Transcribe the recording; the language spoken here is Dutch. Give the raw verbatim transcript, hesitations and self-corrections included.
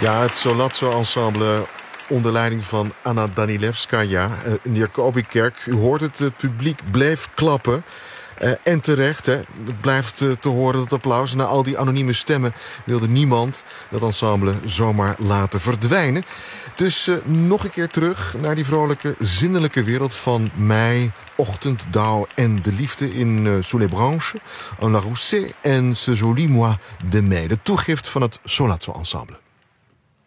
Ja, het Solazzo Ensemble onder leiding van Anna Danilevskaja in de Jacobikerk. U hoort het, het publiek bleef klappen. Uh, en terecht, hè. Het blijft uh, te horen, dat applaus. Na al die anonieme stemmen wilde niemand dat ensemble zomaar laten verdwijnen. Dus uh, nog een keer terug naar die vrolijke, zinnelijke wereld van mei, ochtend, dauw en de liefde in uh, Sous les branches, en la Rousset en ce joli mois de mai. De toegift van het Solazzo Ensemble.